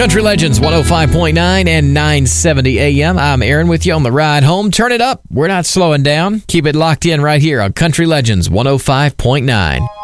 Country Legends 105.9 and 970 AM. I'm Aaron with you on the ride home. Turn it up. We're not slowing down. Keep it locked in right here on Country Legends 105.9.